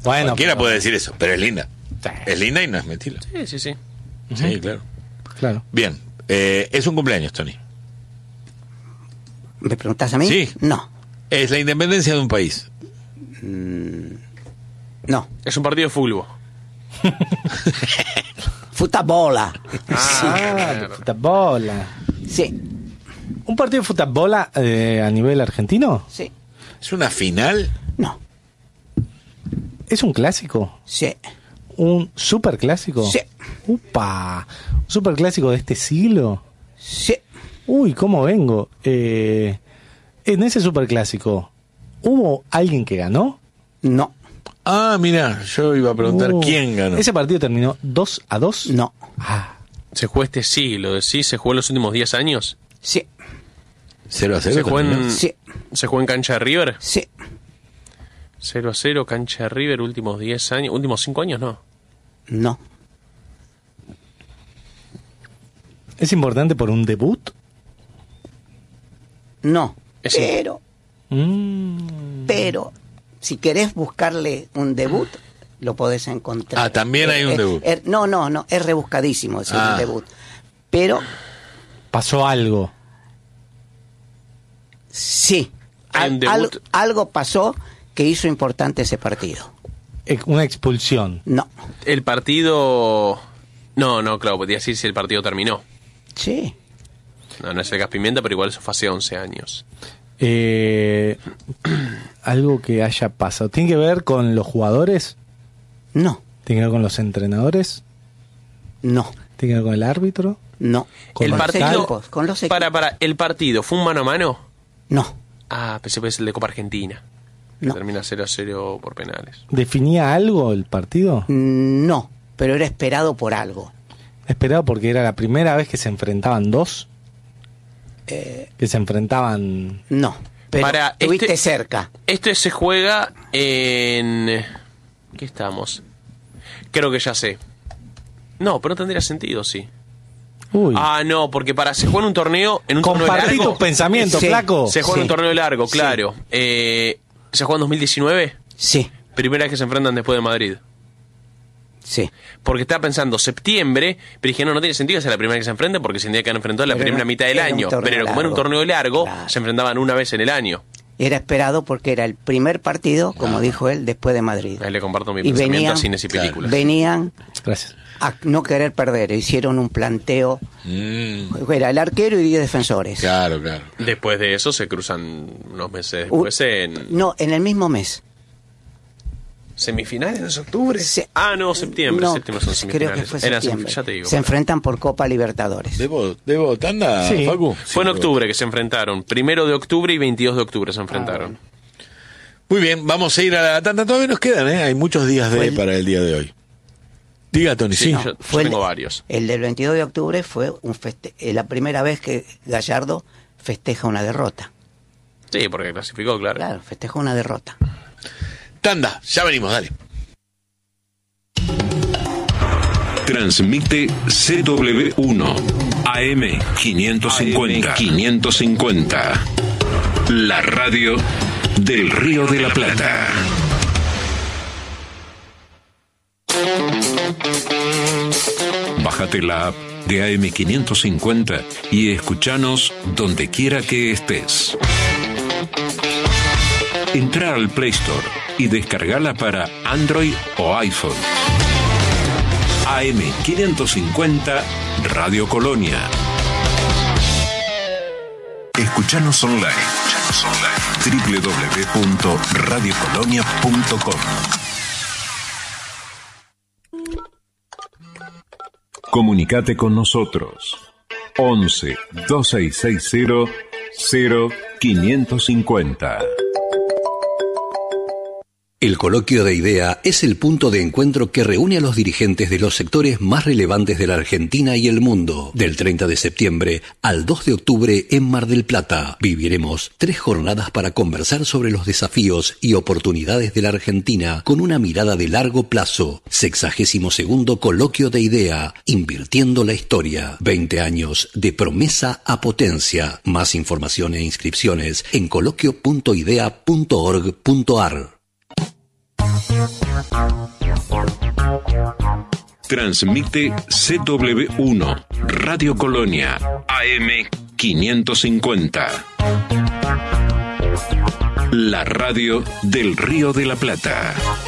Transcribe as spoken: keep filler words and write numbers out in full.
Bueno, cualquiera pero... puede decir eso, pero es linda. Sí. Es linda y no es mentira. Sí, sí, sí. Uh-huh. Sí, claro. Claro. Bien, eh, es un cumpleaños, Tony. ¿Me preguntás a mí? Sí. No. Es la independencia de un país. Mm, no. Es un partido de fútbol. Futabola. Ah, de futabola. Sí. ¿Un partido de futabola eh, a nivel argentino? Sí. ¿Es una final? No. ¿Es un clásico? Sí. ¿Un super clásico? Sí. Upa. ¿Un super clásico de este siglo? Sí. Uy, ¿cómo vengo? Eh, en ese super clásico, ¿hubo alguien que ganó? No. Ah, mira, yo iba a preguntar Uh, quién ganó. ¿Ese partido terminó dos a dos? No. Ah, Se jugó este siglo, ¿sí? ¿Se jugó en los últimos diez años? Sí. ¿Cero a cero? ¿Se jugó en, terminó? Sí. ¿Se jugó en cancha de River? Sí. cero a cero, cancha de River, últimos diez años. ¿Últimos cinco años? No. No. ¿es importante por un debut? No. Es Pero, Mm. pero, si querés buscarle un debut, lo podés encontrar. Ah, también hay un Eh, debut. eh, no, no, no, es rebuscadísimo decir Ah. un debut. Pero, Pasó algo. sí, Hay un al- debut. al- algo pasó que hizo importante ese partido. Eh, Una expulsión. No. El partido... No, no, claro, podría decir si el partido terminó. Sí. No, no es el Gas Pimienta, pero igual eso fue hace once años. Eh, algo que haya pasado. ¿Tiene que ver con los jugadores? No. ¿Tiene que ver con los entrenadores? No. ¿Tiene que ver con el árbitro? No. Con El los partido... equipos, con los equipos. Para, para, ¿el partido fue un mano a mano? No. Ah, pensé que es el de Copa Argentina. Que No. termina cero a cero por penales. ¿Definía algo el partido? No. Pero era esperado por algo. Esperado porque era la primera vez que se enfrentaban dos. Eh, Que se enfrentaban. no. Pero Para estuviste este- cerca. Este se juega en... ¿Qué estamos? Creo que ya sé. No, pero no tendría sentido, sí. Uy. Ah, no, porque para se juega en un torneo, en un torneo Compartí largo. tus pensamientos, Sí. flaco. Se juega en un Sí. torneo largo, Sí. claro. Eh, se juega en dos mil diecinueve, Sí. primera vez que se enfrentan después de Madrid. Sí. Porque estaba pensando septiembre, pero dije, no, no tiene sentido que sea la primera que se enfrenten porque se tendría que haber enfrentado en la Pero primera era- mitad del era un año. torneo Pero como era un largo. torneo largo, Claro. se enfrentaban una vez en el año. Era esperado porque era el primer partido, como Ah. dijo él, después de Madrid. Ahí le comparto mi Y pensamiento venían, a cines y claro. películas. venían Gracias. a no querer perder. Hicieron un planteo. Mm, Era el arquero y diez defensores. claro, claro. Después de eso se cruzan unos meses Un- después en No, en el mismo mes. semifinales, ¿no es octubre? Se- Ah, no, septiembre. No, septiembre son creo semifinales. que fue Eran septiembre. semif- ya te digo. Se enfrentan por Copa Libertadores. ¿Debo, debo tanda, Sí. Facu? Fue en Sí, octubre que se enfrentaron. Primero de octubre y veintidós de octubre se enfrentaron. Muy bien, vamos a ir a la tanda. Todavía nos quedan, ¿eh? Hay muchos días de Fue el- para el día de hoy. Diga, Tony, sí. Sí, yo, yo Fue tengo el, varios. el del veintidós de octubre fue un feste eh, la primera vez que Gallardo festeja una derrota. Sí, porque clasificó, claro. Claro, festeja una derrota. Tanda, ya venimos, dale. Transmite C W uno A M quinientos cincuenta. quinientos cincuenta. La radio del Río de la Plata. Bájate la app de A M quinientos cincuenta y escuchanos donde quiera que estés. Entra al Play Store y descargala para Android o iPhone. A M quinientos cincuenta Radio Colonia. Escuchanos online. Escuchanos online. doble u doble u doble u punto radio colonia punto com. Comunicate con nosotros. once, dos seis seis cero, cero quinientos cincuenta. El Coloquio de Idea es el punto de encuentro que reúne a los dirigentes de los sectores más relevantes de la Argentina y el mundo. Del treinta de septiembre al dos de octubre en Mar del Plata, viviremos tres jornadas para conversar sobre los desafíos y oportunidades de la Argentina con una mirada de largo plazo. Sexagésimo segundo Coloquio de Idea, invirtiendo la historia. veinte años de promesa a potencia. Más información e inscripciones en coloquio punto idea punto org punto ar. Transmite C W uno, Radio Colonia, A M quinientos cincuenta. La radio del Río de la Plata.